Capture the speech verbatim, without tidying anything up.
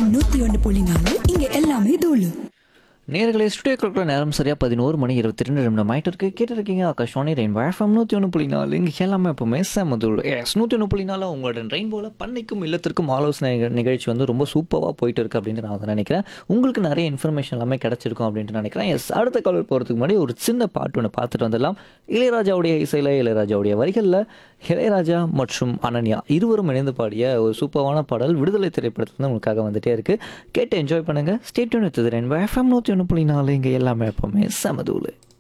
FM நூத்தி ஒன்று புள்ளி நாலு இங்க எல்லாமே தூளு. நேர்களை ஸ்டுடியோக்களுக்குள்ள நேரம் சரியாக பதினோரு மணி இருபத்தி ரெண்டு நிமிடம் ஆயிட்டு இருக்கு. கேட்டிருக்கீங்க ஆகாஷ்வாணி ரெயின் எஃப்எம் நூற்றி ஒன்று புள்ளி நாலு இங்கே எல்லாமே எப்போவுமே செமதுள். எஸ் நூற்றி ஒன்று புள்ளி நாலு உங்களோட ரெயின்போல பண்ணைக்கும் இல்லத்திற்கும் ஆலோசனை நிகழ்ச்சி வந்து ரொம்ப சூப்பராக போயிட்டு இருக்கு அப்படின்ட்டு நான் வந்து நினைக்கிறேன். உங்களுக்கு நிறைய இன்ஃபர்மேஷன் எல்லாமே கிடச்சிருக்கும் அப்படின்ட்டு நினைக்கிறேன். எஸ் அடுத்த காலர் போகிறதுக்கு முன்னாடி ஒரு சின்ன பாட்டு ஒன்று பார்த்துட்டு வந்துடலாம். இளையராஜாவுடைய இசையில் இளையராஜாவுடைய வரிகளில் இளையராஜா மற்றும் அனன்யா இருவரும் இணைந்து பாடிய ஒரு சூப்பரான பாடல் விடுதலை திரைப்படத்தில் வந்து உங்களுக்காக வந்துட்டே இருக்கு. கேட்டு என்ஜாய் பண்ணுங்க. Stay tune with rainbow FM நூற்றி ஒன்று புள்ளி நாலு இங்கே எல்லாமே எப்போவுமே செமதுள்.